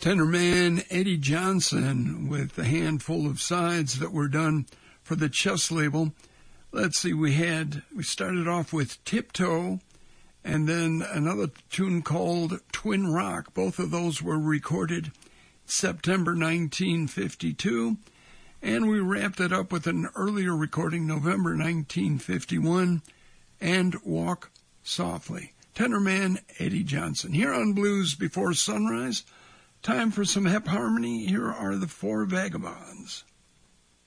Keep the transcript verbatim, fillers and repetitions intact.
Tenorman Eddie Johnson with a handful of sides that were done for the Chess label. Let's see, we had, we started off with Tiptoe, and then another tune called Twin Rock. Both of those were recorded September nineteen fifty-two, and we wrapped it up with an earlier recording, November nineteen fifty-one, and Walk Softly. Tenorman Eddie Johnson. Here on Blues Before Sunrise, time for some hep harmony. Here are the Four Vagabonds.